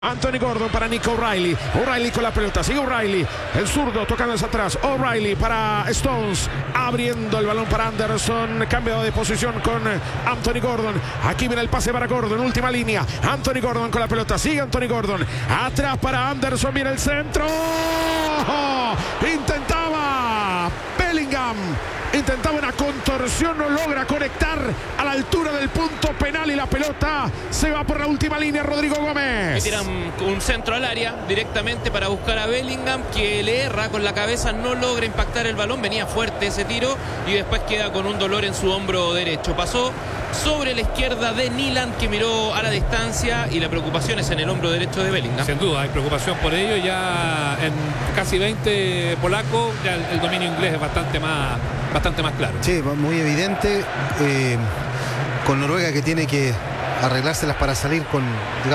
Anthony Gordon para Nico O'Reilly. O'Reilly con la pelota, sigue O'Reilly. El zurdo tocando hacia atrás. O'Reilly para Stones. Abriendo el balón para Anderson. Cambiado de posición con Anthony Gordon. Aquí viene el pase para Gordon. Última línea. Anthony Gordon con la pelota. Sigue Anthony Gordon. Atrás para Anderson. Viene el centro. Intentaba Bellingham. Intentaba una contorsión, no logra conectar a la altura del punto penal y la pelota se va por la última línea. Rodrigo Gómez. Y tiran un centro al área directamente para buscar a Bellingham, que le erra con la cabeza, no logra impactar el balón. Venía fuerte ese tiro y después queda con un dolor en su hombro derecho. Pasó sobre la izquierda de Nyland, que miró a la distancia, y la preocupación es en el hombro derecho de Bellingham. Sin duda hay preocupación por ello. Ya en casi 20 polacos ya el dominio inglés es bastante más claro. Sí, muy evidente. Con Noruega, que tiene que arreglárselas para salir con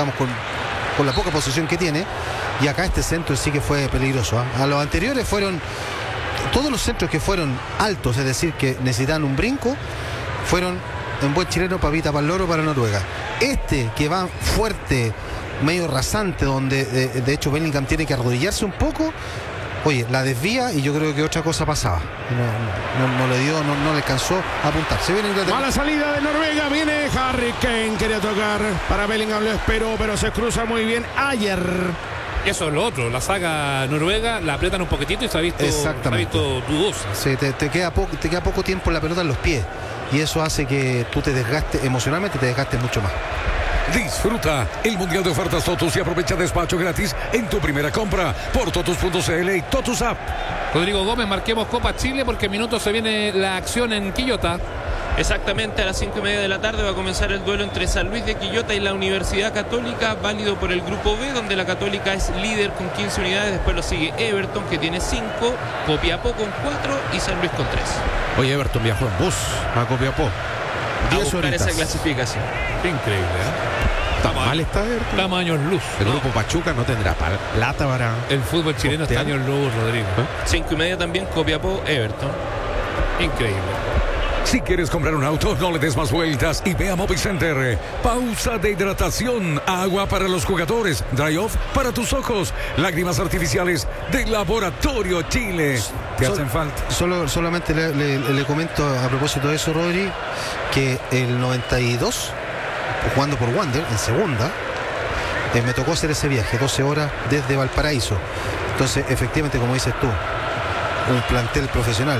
la poca posición que tiene. Y acá este centro sí que fue peligroso, ¿eh? A los anteriores fueron todos los centros que fueron altos, es decir, que necesitan un brinco, fueron en buen chileno papita para el loro para Noruega. Este que va fuerte, medio rasante, donde de hecho Bellingham tiene que arrodillarse un poco. Oye, la desvía y yo creo que otra cosa pasaba. No le dio, no le alcanzó a apuntar. Se viene Inglaterra. Mala salida de Noruega. Viene Harry Kane. Quería tocar para Bellingham. Lo esperó, pero se cruza muy bien Ayer. Eso es lo otro. La saga noruega la aprietan un poquitito y se ha visto dudosa. Sí, te queda poco tiempo la pelota en los pies. Y eso hace que tú te desgastes emocionalmente, te desgastes mucho más. Disfruta el Mundial de Ofertas Totus y aprovecha despacho gratis en tu primera compra por totus.cl y Totus App. Rodrigo Gómez, marquemos Copa Chile porque en minutos se viene la acción en Quillota. Exactamente, a las 5:30 de la tarde va a comenzar el duelo entre San Luis de Quillota y la Universidad Católica, válido por el grupo B, donde la Católica es líder con 15 unidades. Después lo sigue Everton, que tiene 5, Copiapó con 4 y San Luis con 3. Oye, Everton viajó en bus a Copiapó. 10 horas esa clasificación. Qué increíble, ¿eh? Está mal está Everton. Estamos años luz. El grupo Pachuca no tendrá plata para... El fútbol chileno está años luz, Rodrigo. 5:30 también, Copiapó, Everton. Increíble. Si quieres comprar un auto, no le des más vueltas y ve a Movicenter. Pausa de hidratación, agua para los jugadores, dry off para tus ojos, lágrimas artificiales de Laboratorio Chile. ¿Te hacen falta? Solamente le comento a propósito de eso, Rodri, que el 92, jugando por Wander en segunda, me tocó hacer ese viaje, 12 horas desde Valparaíso. Entonces, efectivamente, como dices tú, un plantel profesional.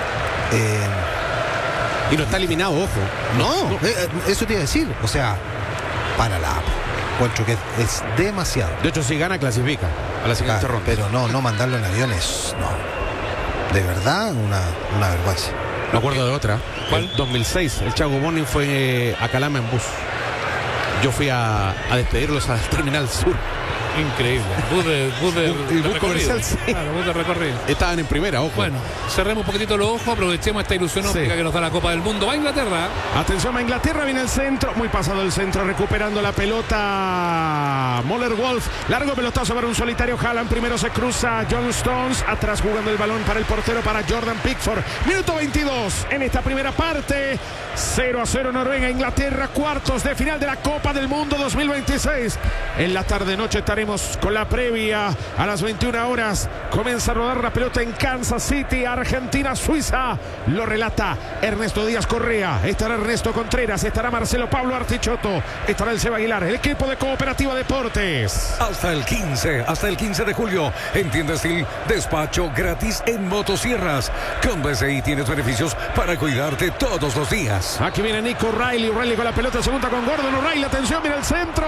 Y no está eliminado, ojo. No, eso te iba a decir. O sea, para la encuentro que es demasiado. De hecho, si gana, clasifica a la siguiente ronda. Pero no mandarlo en aviones, no. De verdad, una vergüenza. Me acuerdo de otra. ¿Cuál? El 2006, el Chago Bonin fue a Calama en bus. Yo fui a despedirlos al Terminal Sur. Increíble. Bus de comercial, recorrido. sí. Claro, bus de recorrido. Estaban en primera, ojo. Bueno, cerremos un poquito los ojos, aprovechemos esta ilusión óptica que nos da la Copa del Mundo. Va a Inglaterra. Atención a Inglaterra, viene el centro, muy pasado el centro, recuperando la pelota Moller Wolf, largo pelotazo para un solitario Haaland, primero se cruza John Stones, atrás jugando el balón para el portero, para Jordan Pickford, minuto 22 en esta primera parte, 0-0 Noruega, Inglaterra, cuartos de final de la Copa del Mundo 2026. En la tarde-noche estaremos con la previa a las 21 horas, comienza a rodar la pelota en Kansas City, Argentina, Suiza, lo relata Ernesto Díaz Correa, estará Ernesto Contreras, estará Marcelo Pablo Artichotto, estará el Seba Aguilar, el equipo de Cooperativa Deportes. Hasta el 15 de julio, en Tienda Steel, despacho gratis en motosierras. Con BCI tienes beneficios para cuidarte todos los días. Aquí viene Nico O'Reilly con la pelota, segunda con Gordon, O'Reilly, atención, mira el centro,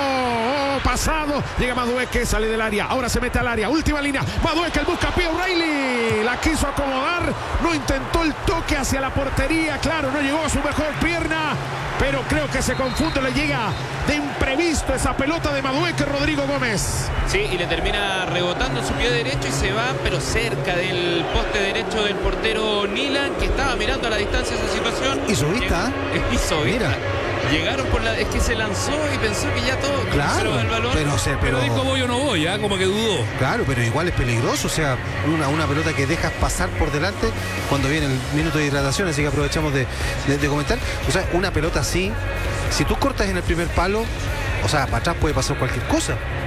pasado, llega Madueque, sale del área, ahora se mete al área, última línea, Madueque, el buscapié, O'Reilly, la quiso acomodar, no intentó el toque hacia la portería, claro, no llegó a su mejor pierna, pero creo que se confunde, le llega de imprevisto esa pelota de Madueque, Rodrigo Gómez. Sí, y le termina rebotando en su pie derecho y se va, pero cerca del poste derecho del portero Nyland, que estaba mirando a la distancia esa situación. Hizo vista. Hizo vista. Mira. Llegaron por la... Es que se lanzó y pensó que ya todo... Claro, el balón. Pero dijo voy o no voy, ¿eh? Como que dudó. Claro, pero igual es peligroso, o sea, una pelota que dejas pasar por delante cuando viene el minuto de hidratación, así que aprovechamos de comentar. O sea, una pelota así, si tú cortas en el primer palo, o sea, para atrás puede pasar cualquier cosa.